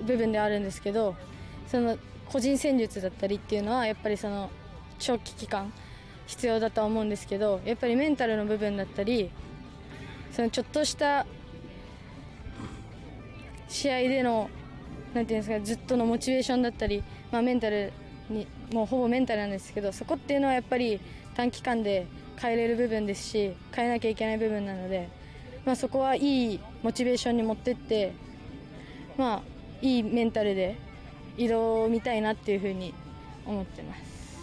部分ではあるんですけど、その個人戦術だったりっていうのはやっぱりその長期期間必要だとは思うんですけど、やっぱりメンタルの部分だったり、そのちょっとした試合でのなんていうんですか、ずっとのモチベーションだったり、メンタルにもうほぼメンタルなんですけど、そこっていうのはやっぱり短期間で変えれる部分ですし、変えなきゃいけない部分なので、そこはいいモチベーションに持ってって、いいメンタルで移動を見たいなっていうふうに思ってます。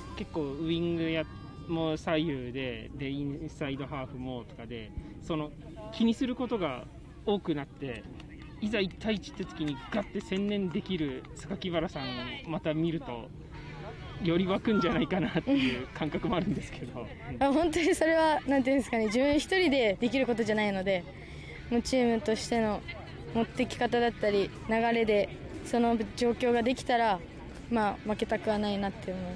結構ウイングやもう左右でインサイドハーフもとかで、その気にすることが多くなって、いざ1対1って時にガッて専念できる榊原さんをまた見るとより湧くんじゃないかなっていう感覚もあるんですけど本当にそれはなんていうんですかね、自分一人でできることじゃないので、もうチームとしての持ってき方だったり流れでその状況ができたら、負けたくはないなって思います。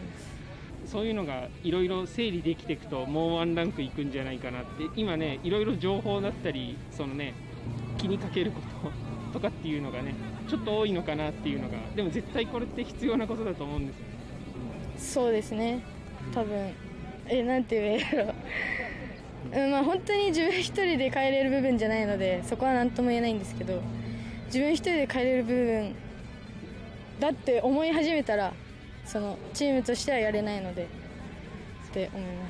そういうのがいろいろ整理できていくともうワンランクいくんじゃないかなって、今ねいろいろ情報だったりそのね気にかけることとかっていうのがねちょっと多いのかなっていうのが、でも絶対これって必要なことだと思うんですよ。 そうですね、多分なんて言うやろ本当に自分一人で変えれる部分じゃないので、そこは何とも言えないんですけど、自分一人で変えれる部分だって思い始めたら、そのチームとしてはやれないのでって思います。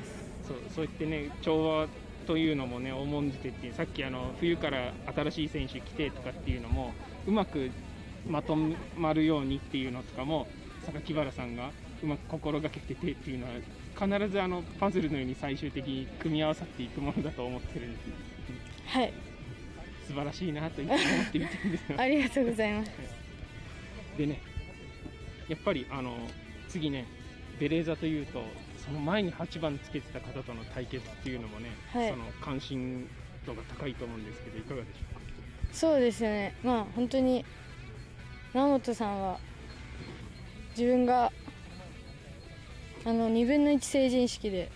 そう言ってね、調和というのもね重んじてって、さっき冬から新しい選手来てとかっていうのもうまくまとまるようにっていうのとかも榊原さんがうまく心がけててっていうのは、必ずパズルのように最終的に組み合わさっていくものだと思ってるんです。 はい、 素晴らしいなと思って見てるんですよありがとうございます。 でね、やっぱり次ねベレーザというとその前に8番つけてた方との対決っていうのもね、その関心度が高いと思うんですけど、いかがでしょうか。 そうですね、本当に直本さんは自分が2分の1成人式で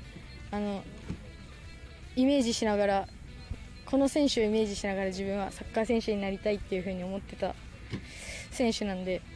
イメージしながら、この選手をイメージしながら自分はサッカー選手になりたいっていうふうに思ってた選手なんで、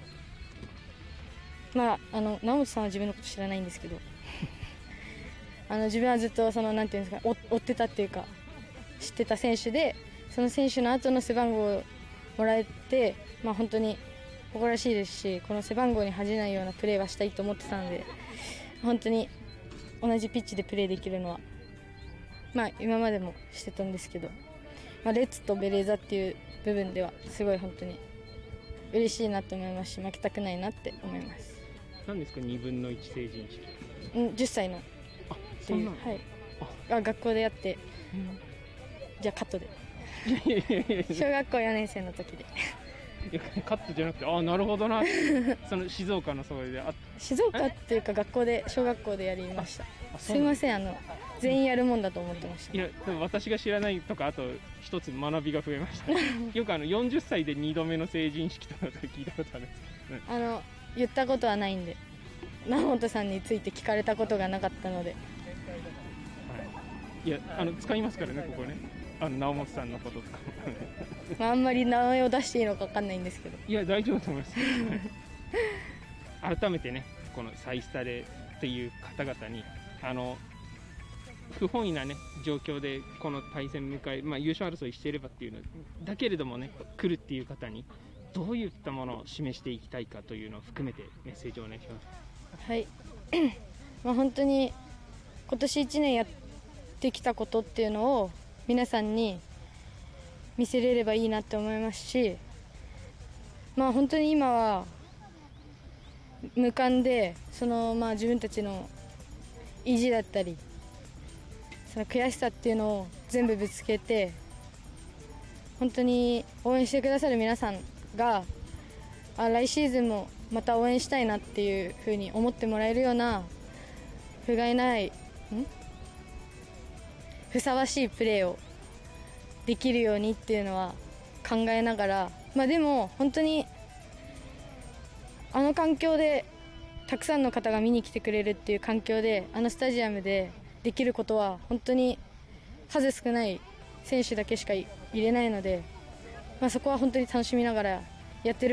直本さんは自分のこと知らないんですけど自分はずっとなんていうんですか、追ってたっていうか知ってた選手で、その選手の後の背番号をもらえて、本当に誇らしいですし、この背番号に恥じないようなプレーはしたいと思ってたので、本当に同じピッチでプレーできるのは、今までもしてたんですけど、レッツとベレーザっていう部分ではすごい本当に嬉しいなと思いますし、負けたくないなって思います。 何ですか2分の1成人式。 10歳のそんなの、 学校でやって、じゃあカットで小学校4年生の時でカットじゃなくて、なるほどなその静岡のそれで静岡っていうか学校で、小学校でやりました。すいません、全員やるもんだと思ってました。 いや、でも私が知らないとか、あと一つ学びが増えましたよく40歳で2度目の成人式とか聞いたことあるんですけど、 言ったことはないんで、直本さんについて聞かれたことがなかったので、 いや使いますからね、ここね、直本さんのこととかあんまり名前を出していいのか分かんないんですけど、 いや大丈夫だと思います改めてね、このサイスタでっていう方々に不本意なね状況でこの対戦迎え、優勝争いしていればっていうのだけれどもね、来るっていう方にどういったものを示していきたいかというのを含めてメッセージをお願いします。 はい本当に今年1年やってきたことっていうのを皆さんに見せれればいいなって思いますし、本当に今は無冠で自分たちの意地だったりその悔しさっていうのを全部ぶつけて、本当に応援してくださる皆さんが来シーズンもまた応援したいなっていうふうに思ってもらえるようなふさわしいプレーをできるようにっていうのは考えながら、でも本当に環境でたくさんの方が見に来てくれるっていう環境でスタジアムでできることは本当に数少ない選手だけしか入れないので、そこは本当に楽しみながらやってる